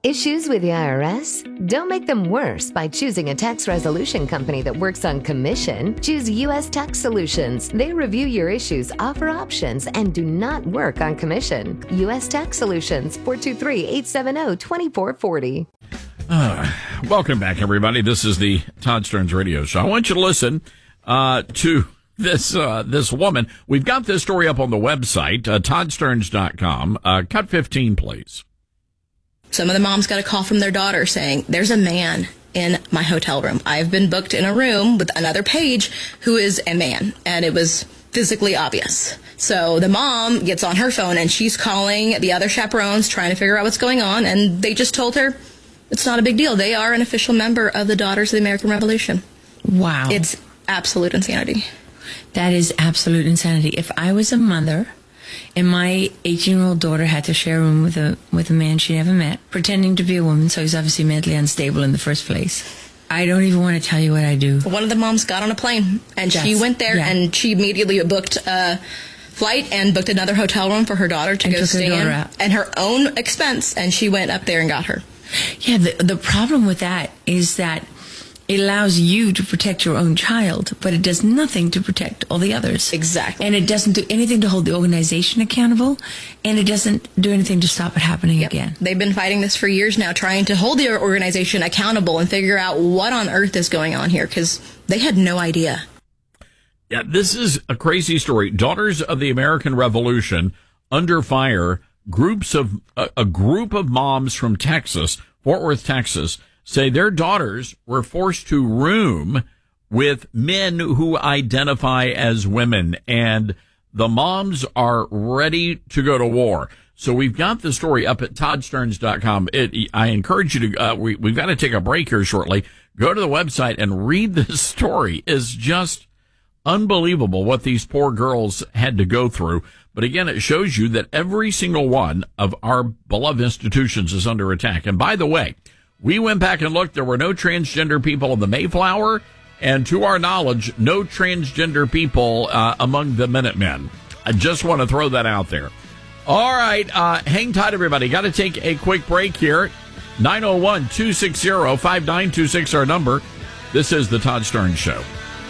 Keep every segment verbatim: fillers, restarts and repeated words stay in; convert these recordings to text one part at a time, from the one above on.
Issues with the I R S? Don't make them worse by choosing a tax resolution company that works on commission. Choose U S Tax Solutions. They review your issues, offer options, and do not work on commission. U S Tax Solutions, four two three, eight seven zero, two four four zero. Uh, welcome back, everybody. This is the Todd Stearns Radio Show. I want you to listen uh, to this uh, this woman. We've got this story up on the website, uh, todd stearns dot com. Uh, cut fifteen, please. Some of the moms got a call from their daughter saying, there's a man in my hotel room. I've been booked in a room with another page who is a man, and it was physically obvious. So the mom gets on her phone, and she's calling the other chaperones, trying to figure out what's going on, and they just told her it's not a big deal. They are an official member of the Daughters of the American Revolution. Wow. It's absolute insanity. That is absolute insanity. If I was a mother and my eighteen-year-old daughter had to share a room with a with a man she never met, pretending to be a woman, so he's obviously mentally unstable in the first place, I don't even want to tell you what I do. One of the moms got on a plane, and Yes. she went there, Yeah. and she immediately booked a flight and booked another hotel room for her daughter to And go took her stay daughter in, out. and her own expense, and she went up there and got her. Yeah, the, the problem with that is that it allows you to protect your own child, but it does nothing to protect all the others. Exactly. And it doesn't do anything to hold the organization accountable, and it doesn't do anything to stop it happening Yep. again. They've been fighting this for years now, trying to hold the organization accountable and figure out what on earth is going on here, because they had no idea. Yeah, this is a crazy story. Daughters of the American Revolution under fire. Groups of a, a group of moms from Texas, Fort Worth, Texas, say their daughters were forced to room with men who identify as women, and the moms are ready to go to war. So we've got the story up at todd stearns dot com. It, I encourage you to, uh, we, we've got to take a break here shortly. Go to the website and read this story. It's just unbelievable what these poor girls had to go through. But again, it shows you that every single one of our beloved institutions is under attack. And by the way, we went back and looked. There were no transgender people in the Mayflower. And to our knowledge, no transgender people uh, among the Minutemen. I just want to throw that out there. All right. Uh, hang tight, everybody. Got to take a quick break here. nine oh one, two six zero, five nine two six, our number. This is the Todd Stearns Show.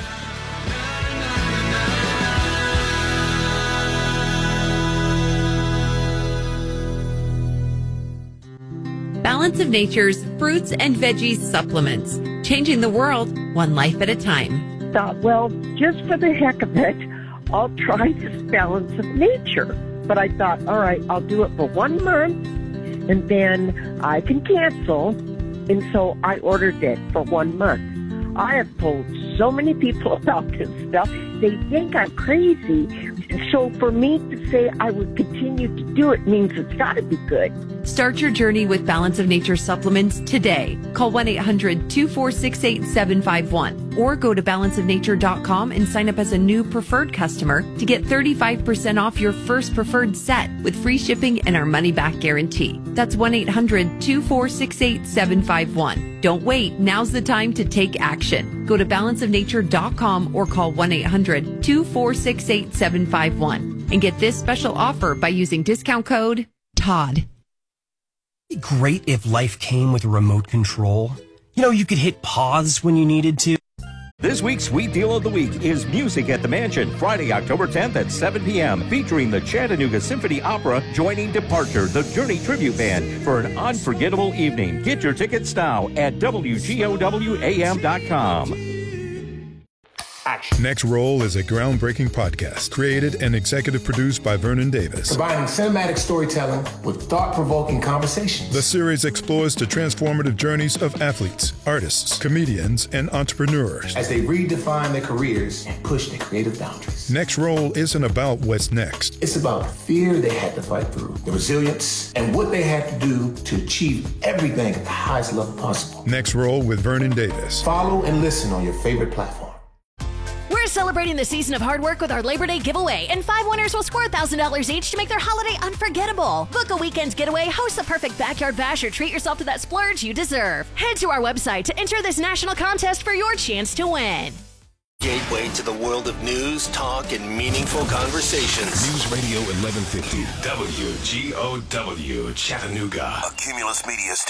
Balance of Nature's fruits and veggies supplements, changing the world one life at a time. Thought, well, just for the heck of it, I'll try this Balance of Nature. But I thought, all right, I'll do it for one month, and then I can cancel. And so I ordered it for one month. I have told so many people about this stuff. They think I'm crazy. So for me to say I would continue to do it means it's got to be good. Start your journey with Balance of Nature supplements today. Call one eight hundred, two four six, eight seven five one or go to balance of nature dot com and sign up as a new preferred customer to get thirty-five percent off your first preferred set with free shipping and our money-back guarantee. That's one eight hundred, two four six, eight seven five one. Don't wait. Now's the time to take action. Go to balance of nature dot com or call one eight hundred, two four six, eight seven five one and get this special offer by using discount code Todd. It'd be great if life came with a remote control. You know, you could hit pause when you needed to. This week's Sweet Deal of the Week is Music at the Mansion, Friday, October tenth at seven p.m., featuring the Chattanooga Symphony Opera joining Departure, the Journey Tribute Band, for an unforgettable evening. Get your tickets now at W G O W A M dot com. Next Roll is a groundbreaking podcast created and executive produced by Vernon Davis. Combining cinematic storytelling with thought-provoking conversations. The series explores the transformative journeys of athletes, artists, comedians, and entrepreneurs as they redefine their careers and push their creative boundaries. Next Roll isn't about what's next. It's about the fear they had to fight through, the resilience, and what they had to do to achieve everything at the highest level possible. Next Roll with Vernon Davis. Follow and listen on your favorite platform. We're celebrating the season of hard work with our Labor Day giveaway, and five winners will score one thousand dollars each to make their holiday unforgettable. Book a weekend getaway, host the perfect backyard bash, or treat yourself to that splurge you deserve. Head to our website to enter this national contest for your chance to win. Gateway to the world of news, talk, and meaningful conversations. News Radio eleven fifty, W G O W, Chattanooga. A Cumulus Media